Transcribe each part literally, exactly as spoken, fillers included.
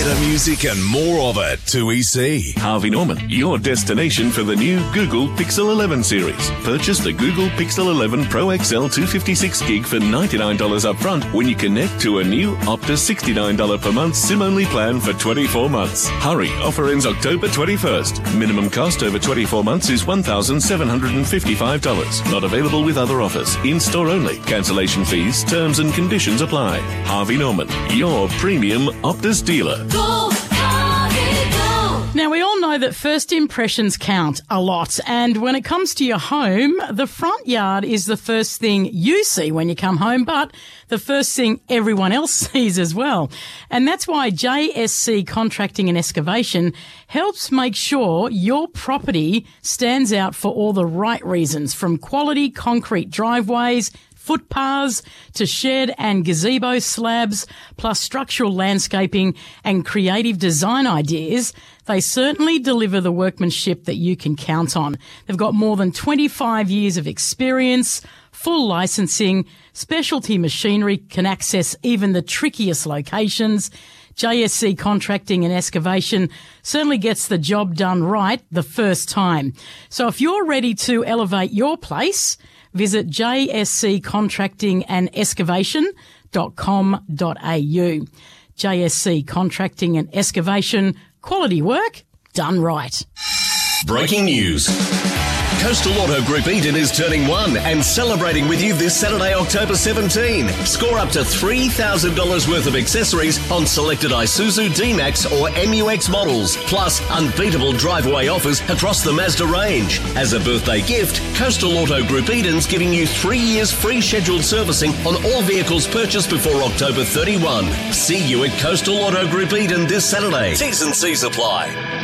Better music and more of it. two E C. Harvey Norman, your destination for the new Google Pixel eleven series. Purchase the Google Pixel eleven Pro X L two fifty-six gig for ninety-nine dollars up front when you connect to a new Optus sixty-nine dollars per month SIM-only plan for twenty-four months. Hurry, offer ends October twenty-first. Minimum cost over twenty-four months is one thousand seven hundred fifty-five dollars. Not available with other offers. In-store only. Cancellation fees, terms and conditions apply. Harvey Norman, your premium Optus dealer. Go, Harvey, go. Now, we all know that first impressions count a lot. And when it comes to your home, the front yard is the first thing you see when you come home, but the first thing everyone else sees as well. And that's why J S C Contracting and Excavation helps make sure your property stands out for all the right reasons, from quality concrete driveways, footpaths to shed and gazebo slabs, plus structural landscaping and creative design ideas. They certainly deliver the workmanship that you can count on. They've got more than twenty-five years of experience, full licensing, specialty machinery can access even the trickiest locations. J S C Contracting and Excavation certainly gets the job done right the first time. So if you're ready to elevate your place, visit j s c contracting and excavation dot com dot a u. J S C Contracting and Excavation, quality work done right. Breaking news. Coastal Auto Group Eden is turning one and celebrating with you this Saturday, October seventeenth. Score up to three thousand dollars worth of accessories on selected Isuzu D-Max or M U X models, plus unbeatable driveway offers across the Mazda range. As a birthday gift, Coastal Auto Group Eden's giving you three years free scheduled servicing on all vehicles purchased before October thirty-first. See you at Coastal Auto Group Eden this Saturday. T's and C's apply.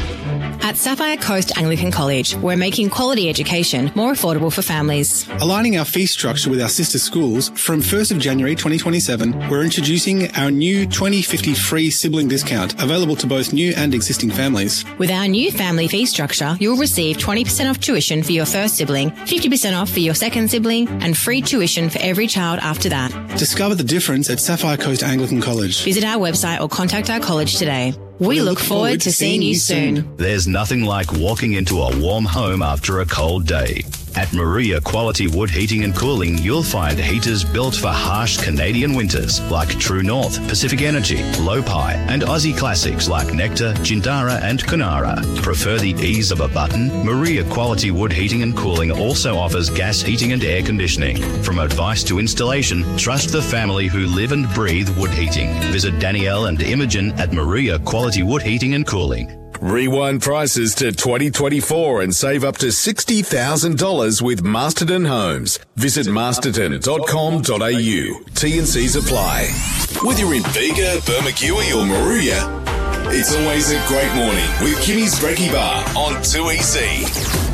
At Sapphire Coast Anglican College, we're making quality education more affordable for families. Aligning our fee structure with our sister schools, from first of January twenty twenty-seven, we're introducing our new twenty fifty free sibling discount, available to both new and existing families. With our new family fee structure, you'll receive twenty percent off tuition for your first sibling, fifty percent off for your second sibling, and free tuition for every child after that. Discover the difference at Sapphire Coast Anglican College. Visit our website or contact our college today. We, we look, look forward, forward to seeing you soon. There's nothing like walking into a warm home after a cold day. At Maria Quality Wood Heating and Cooling, you'll find heaters built for harsh Canadian winters like True North, Pacific Energy, Lopi, and Aussie classics like Nectar, Jindara, and Kunara. Prefer the ease of a button? Maria Quality Wood Heating and Cooling also offers gas heating and air conditioning. From advice to installation, trust the family who live and breathe wood heating. Visit Danielle and Imogen at Maria Quality Wood Heating and Cooling. Rewind prices to twenty twenty-four and save up to sixty thousand dollars with Masterton Homes. Visit masterton dot com dot a u. T and C's apply. Whether you're in Bega, Bermagui or Maruya, it's always a great morning with Kimmy's Brekkie Bar on two E C.